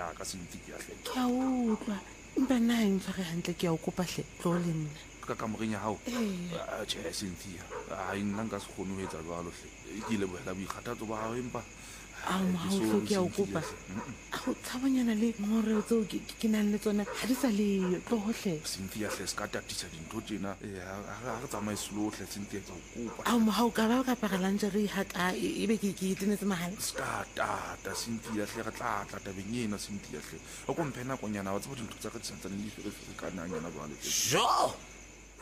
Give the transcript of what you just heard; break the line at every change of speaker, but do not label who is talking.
ya ka Cynthia hle.
Ke a utlwa empa nna ha e ntshware hantle ke a o kopa hle tlo le nna
Ka kamoreng ya hao
Ee.
tjhe Cynthia a nna nka se kgone ho etsa jwalo hle. Ke lebohela boikgathatso ba hao empa
Mahotlo ke a o kopa a go tshabanyana le ngoreo tseo ke nang le tsona ha di sa leyo tlogohle
Cynthia hle se ka tatisa dintho tjena ha re tsamaye slow hle Cynthia tsa o kopa
ao ka ba ka pagala lingerie ha ka ebe ke tenetse mahala
ska tata Cynthia hle re tla tabeng ena Cynthia hle o ko mphe nakonyana wa tseba dintho tsa ka di santsane di ferefere ka nanyana jwale
Jo